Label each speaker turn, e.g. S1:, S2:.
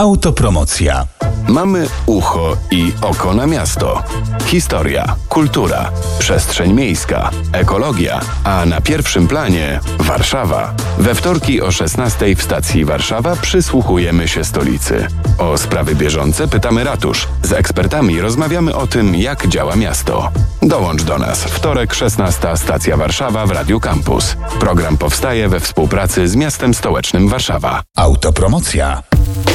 S1: Autopromocja.
S2: Mamy ucho i oko na miasto. Historia, kultura, przestrzeń miejska, ekologia, a na pierwszym planie Warszawa. We wtorki o 16:00 w stacji Warszawa przysłuchujemy się stolicy. O sprawy bieżące pytamy ratusz. Z ekspertami rozmawiamy o tym, jak działa miasto. Dołącz do nas. Wtorek 16:00 stacja Warszawa w Radiu Campus. Program powstaje we współpracy z miastem stołecznym Warszawa.
S1: Autopromocja.